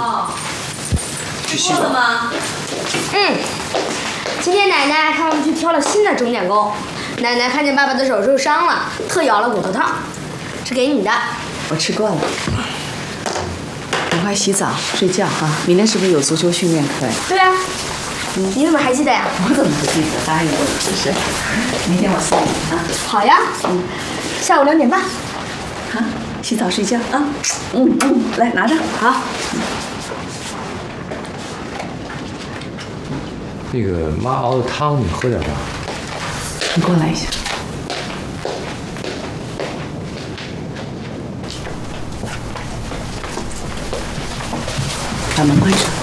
哦，吃过了吗？ 今天奶奶看我们去挑了新的钟点工，奶奶看见爸爸的手受伤了，特舀了骨头汤，是给你的。 我吃过了。赶快洗澡睡觉哈，明天是不是有足球训练课呀？ 对啊，你怎么还记得呀？ 我怎么不记得？答应我是不是？明天我送你啊。 好呀，下午2点半。 好，洗澡睡觉啊。来拿着。好。 那个妈熬的汤，你喝点吧。 你过来一下。把门关上。